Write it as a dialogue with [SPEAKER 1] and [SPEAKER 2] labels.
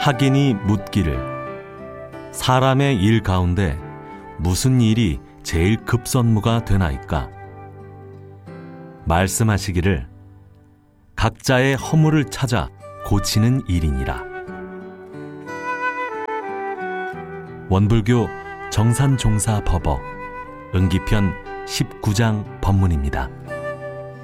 [SPEAKER 1] 학인이 묻기를 사람의 일 가운데 무슨 일이 제일 급선무가 되나이까? 말씀하시기를 각자의 허물을 찾아 고치는 일이니라. 원불교 정산종사법어 응기편 19장 법문입니다.